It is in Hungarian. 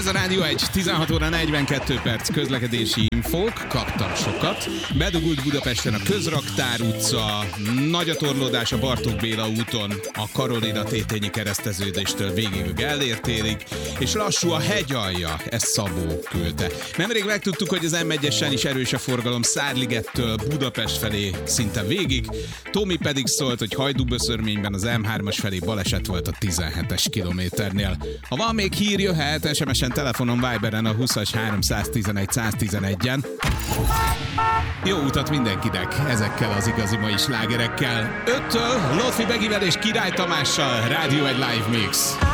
a Rádió 1, 16 óra 42 perc közlekedési infók, kaptam sokat. Bedugult Budapesten a Közraktár utca, nagy a torlódás a Bartók Béla úton, a Karolina Tétényi kereszteződéstől végig a Gellért térig, és lassú a hegyalja, ezt Szabó küldte. Nemrég megtudtuk, hogy az M1-esen is erős a forgalom Szárligettől Budapest felé szinte végig, Tomi pedig szólt, hogy Hajdúböszörményben az M3-as felé baleset volt a 17-es kilométernél. Ha van még hír, jöhet SMS-en, telefonon, Viberen a 20-as 311 111-en. Jó utat mindenkinek ezekkel az igazi mai slágerekkel. 5-től Lotfi Begivel és Király Tamással Rádió 1 Live Mix.